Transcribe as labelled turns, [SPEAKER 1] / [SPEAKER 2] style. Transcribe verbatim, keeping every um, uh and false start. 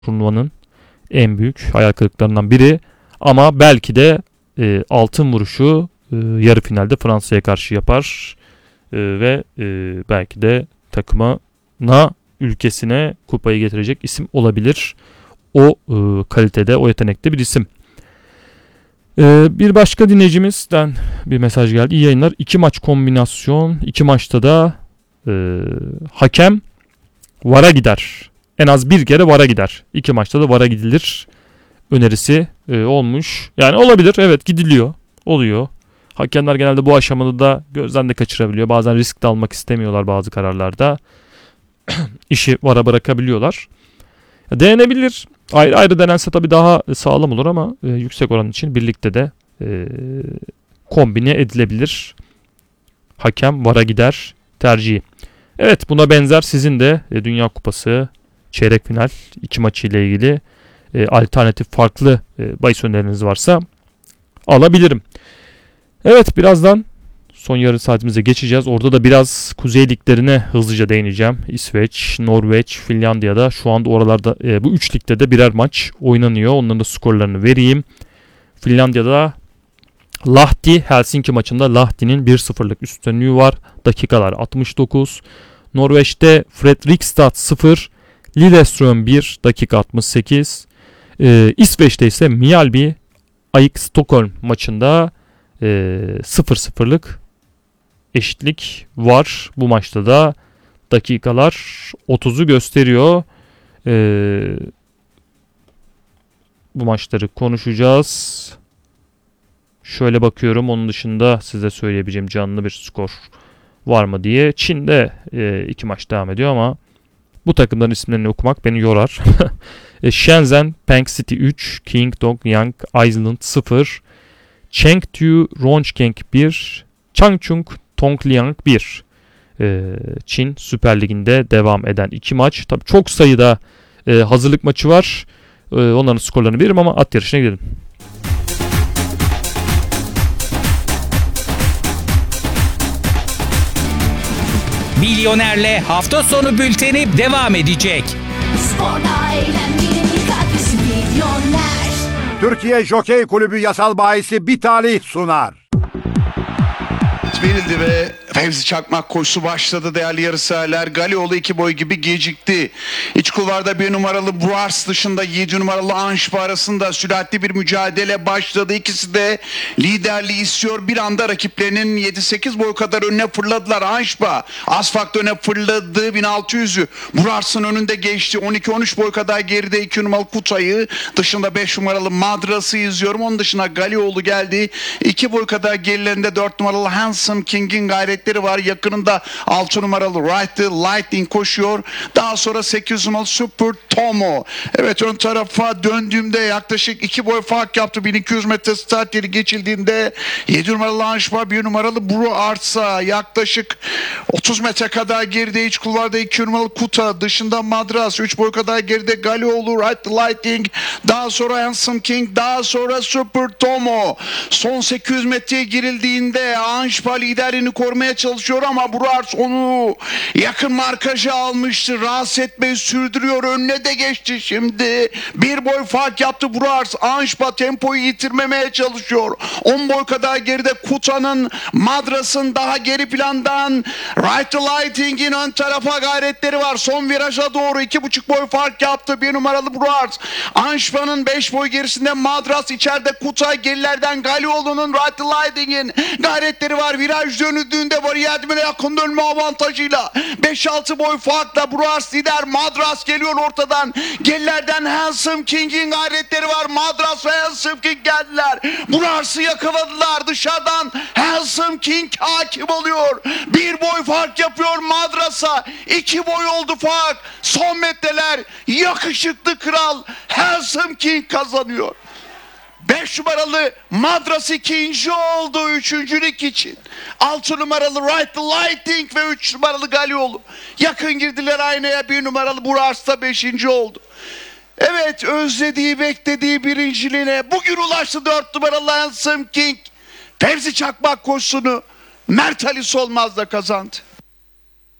[SPEAKER 1] turnuvanın en büyük hayal kırıklarından biri. Ama belki de e, altın vuruşu e, yarı finalde Fransa'ya karşı yapar. E, ve e, belki de takımına, ülkesine kupayı getirecek isim olabilir. O e, kalitede, o yetenekte bir isim. E, bir başka dinleyicimizden bir mesaj geldi. İyi yayınlar. İki maç kombinasyon. İki maçta da e, hakem VAR'a gider. En az bir kere VAR'a gider. İki maçta da VAR'a gidilir önerisi e, olmuş. Yani olabilir. Evet, gidiliyor. Oluyor. Hakemler genelde bu aşamada da gözden de kaçırabiliyor. Bazen risk de almak istemiyorlar bazı kararlarda. İşi VAR'a bırakabiliyorlar. Denenebilir. Ayrı ayrı denense tabii daha sağlam olur ama e, yüksek oran için birlikte de e, kombine edilebilir. Hakem VAR'a gider tercihi. Evet, buna benzer sizin de e, Dünya Kupası çeyrek final iki maçı ile ilgili e, alternatif farklı e, bahis önerileriniz varsa alabilirim. Evet, birazdan son yarı saatimize geçeceğiz. Orada da biraz kuzey liglerine hızlıca değineceğim. İsveç, Norveç, Finlandiya'da şu anda oralarda e, bu üç ligde de birer maç oynanıyor. Onların da skorlarını vereyim. Finlandiya'da Lahti Helsinki maçında Lahti'nin bir sıfırlık üstünlüğü var. Dakikalar altmış dokuz. Norveç'te Fredrikstad sıfır, Lillestrøm bir, dakika altmış sekiz. Ee, İsveç'te ise Mjällby AIK Stockholm maçında e, sıfır sıfırlık eşitlik var. Bu maçta da dakikalar otuzu gösteriyor. Ee, bu maçları konuşacağız. Şöyle bakıyorum, onun dışında size söyleyebileceğim canlı bir skor var mı diye. Çin'de e, iki maç devam ediyor ama bu takımların isimlerini okumak beni yorar. e, Shenzhen Peng City üç, Qingdong Island sıfır, Chengdu Rongkeng bir, Changchun Tongliang bir. E, Çin Süper Ligi'nde devam eden iki maç. Tabii çok sayıda e, hazırlık maçı var. E, onların skorlarını veririm ama at yarışına gidelim.
[SPEAKER 2] Milyoner'le hafta sonu bülteni devam edecek.
[SPEAKER 3] Türkiye Jokey Kulübü Yasal Bahisi bir talih sunar.
[SPEAKER 4] Verildi ve Fevzi Çakmak koşusu başladı değerli yarışseverler. Galioğlu iki boy gibi gecikti. İç kulvarda bir numaralı Bruars dışında yedi numaralı Anşpa arasında süratli bir mücadele başladı. İkisi de liderliği istiyor. Bir anda rakiplerinin yedi sekiz boy kadar önüne fırladılar. Anşpa Asfalt öne fırladı. bin altı yüzü Bruars'ın önünde geçti. on iki on üç boy kadar geride iki numaralı Kutay'ı, dışında beş numaralı Madras'ı izliyorum. Onun dışına Galioğlu geldi. iki boy kadar gerilerinde dört numaralı Handsome King'in gayretleri var. Yakınında altı numaralı Right the Lightning koşuyor. Daha sonra sekiz numaralı Super Tomo. Evet, ön tarafa döndüğümde yaklaşık iki boy fark yaptı. bin iki yüz metre start yeri geçildiğinde yedi numaralı Anşpa, bir numaralı Bru Artsa yaklaşık otuz metre kadar geride. İç kulvarda iki numaralı Kuta, dışında Madras, üç boy kadar geride Galioğlu, Right the Lightning, daha sonra Handsome King, daha sonra Super Tomo. Son sekiz yüz metreye girildiğinde Anşpa liderini korumaya çalışıyor ama Bruars onu yakın markaja almıştı. Rahatsız etmeyi sürdürüyor. Önüne de geçti şimdi. Bir boy fark yaptı Bruars. Anşpa tempoyu yitirmemeye çalışıyor. on boy kadar geride Kuta'nın, Madras'ın daha geri plandan Right the Lighting'in ön tarafa gayretleri var. Son viraja doğru iki buçuk boy fark yaptı bir numaralı Bruars. Anşpa'nın beş boy gerisinde Madras, içeride Kuta, gerilerden Galioğlu'nun Right the Lighting'in gayretleri var. Viraj dönüldüğünde bariyer dibine yakın dönme avantajıyla beş altı boy farkla Bruars lider. Madras geliyor ortadan. Gerilerden Handsome King'in gayretleri var. Madras ve Handsome King geldiler. Bruars'ı yakaladılar. Dışarıdan Handsome King hakim oluyor. Bir boy fark yapıyor Madras'a. İki boy oldu fark. Son metreler. Yakışıklı kral Handsome King kazanıyor. beş numaralı Madras ikinci oldu üçüncülük için. altı numaralı Right the Lighting ve üç numaralı Galioğlu yakın girdiler aynaya. bir numaralı Bruars da beşinci oldu. Evet, özlediği beklediği birinciliğine bugün ulaştı dört numaralı Handsome King. Fevzi Çakmak koşusunu Mert Ali Solmaz'la kazandı.